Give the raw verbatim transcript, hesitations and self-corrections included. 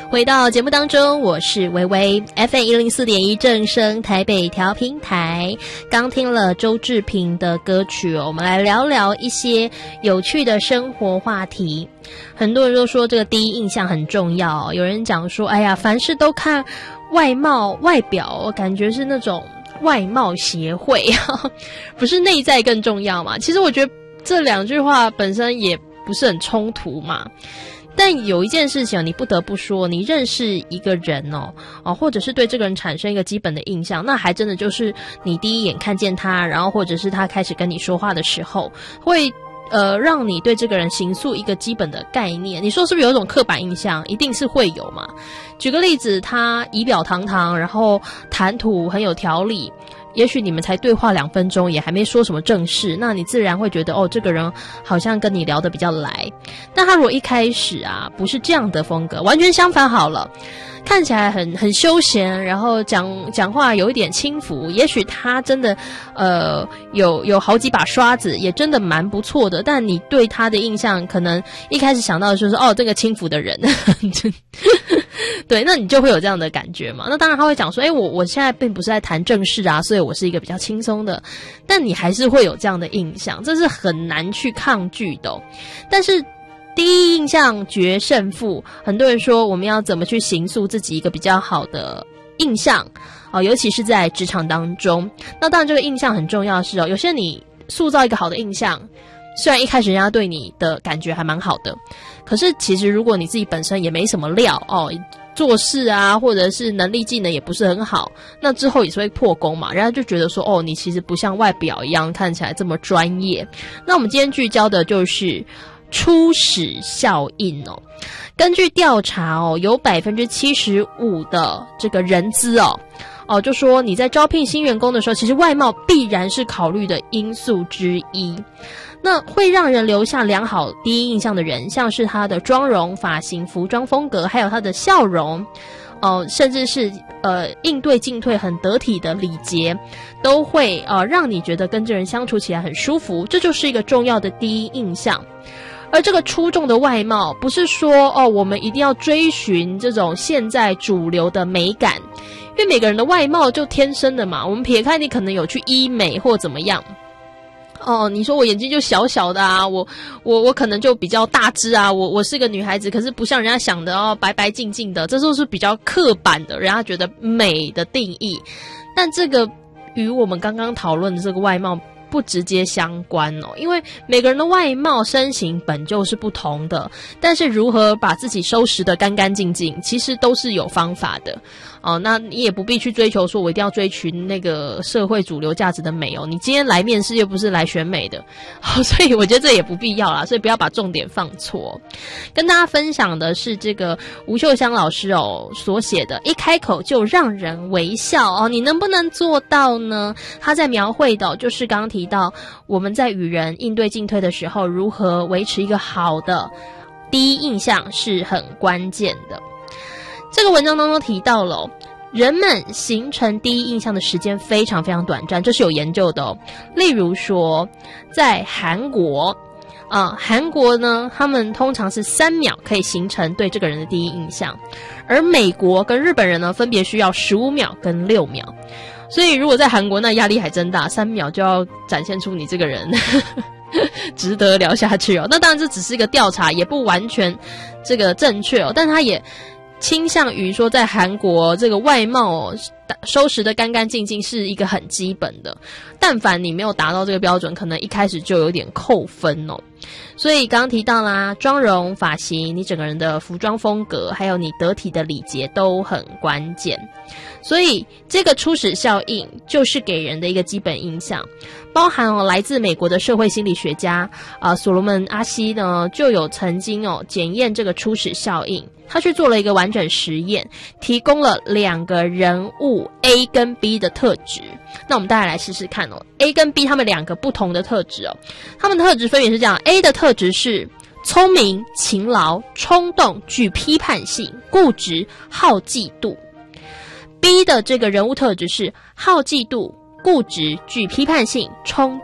回到节目当中，我是微微 F M 一零四点一正声台北调频台。刚听了周志平的歌曲哦，我们来聊聊一些有趣的生活话题。很多人都说这个第一印象很重要哦，有人讲说，哎呀，凡事都看外貌外表，我感觉是那种外貌协会，不是内在更重要嘛？其实我觉得这两句话本身也不是很冲突嘛。但有一件事情你不得不说，你认识一个人哦，哦，或者是对这个人产生一个基本的印象，那还真的就是你第一眼看见他，然后或者是他开始跟你说话的时候，会呃让你对这个人形塑一个基本的概念。你说是不是有一种刻板印象？一定是会有嘛。举个例子，他仪表堂堂，然后谈吐很有条理，也许你们才对话两分钟，也还没说什么正事，那你自然会觉得哦，这个人好像跟你聊得比较来。但他如果一开始啊不是这样的风格，完全相反好了，看起来很很休闲，然后讲讲话有一点轻浮，也许他真的呃有有好几把刷子，也真的蛮不错的，但你对他的印象可能一开始想到的就是哦，这个轻浮的人对，那你就会有这样的感觉嘛。那当然他会讲说，诶，我我现在并不是在谈正事啊，所以我是一个比较轻松的，但你还是会有这样的印象，这是很难去抗拒的哦。但是第一印象决胜负，很多人说我们要怎么去形塑自己一个比较好的印象哦，尤其是在职场当中。那当然这个印象很重要的是哦，有些你塑造一个好的印象，虽然一开始人家对你的感觉还蛮好的，可是其实如果你自己本身也没什么料哦，做事啊或者是能力技能也不是很好，那之后也是会破功嘛，人家就觉得说哦，你其实不像外表一样看起来这么专业。那我们今天聚焦的就是初始效应哦。根据调查哦，有 百分之七十五 的这个人资哦哦，就说你在招聘新员工的时候，其实外貌必然是考虑的因素之一。那会让人留下良好第一印象的人，像是他的妆容、发型、服装风格，还有他的笑容哦，甚至是呃应对进退很得体的礼节，都会呃让你觉得跟这人相处起来很舒服，这就是一个重要的第一印象。而这个出众的外貌，不是说哦我们一定要追寻这种现在主流的美感，因为每个人的外貌就天生的嘛，我们撇开你可能有去医美或怎么样。哦，你说我眼睛就小小的啊，我我我可能就比较大只啊，我我是个女孩子，可是不像人家想的哦，白白净净的，这都是比较刻板的，人家觉得美的定义。但这个与我们刚刚讨论的这个外貌不直接相关哦，因为每个人的外貌身形本就是不同的，但是如何把自己收拾得干干净净，其实都是有方法的哦。那你也不必去追求说我一定要追寻那个社会主流价值的美哦，你今天来面试又不是来选美的，哦，所以我觉得这也不必要啦，所以不要把重点放错。跟大家分享的是这个吴秀香老师哦所写的一开口就让人微笑哦，你能不能做到呢？他在描绘的，哦，就是刚刚提到我们在与人应对进退的时候，如何维持一个好的第一印象是很关键的。这个文章当中提到了，哦，人们形成第一印象的时间非常非常短暂，这是有研究的哦。例如说在韩国啊，韩国呢他们通常是三秒可以形成对这个人的第一印象，而美国跟日本人呢分别需要十五秒跟六秒。所以如果在韩国那压力还真大，三秒就要展现出你这个人值得聊下去哦。那当然这只是一个调查，也不完全这个正确哦，但他也倾向于说在韩国这个外貌哦收拾得干干净净是一个很基本的，但凡你没有达到这个标准，可能一开始就有点扣分哦。所以刚刚提到啦，妆容、发型，你整个人的服装风格，还有你得体的礼节都很关键。所以这个初始效应就是给人的一个基本印象，包含哦来自美国的社会心理学家啊、呃、所罗门阿西呢就有曾经哦检验这个初始效应，他去做了一个完整实验，提供了两个人物 A 跟 B 的特质。那我们大家来试试看哦 ，A 跟 B 他们两个不同的特质哦，他们的特质分别是这样 ：A 的特质是聪明、勤劳、冲动、具批判性、固执、好嫉妒。B 的这个人物特质是好嫉妒、固执、具批判性、冲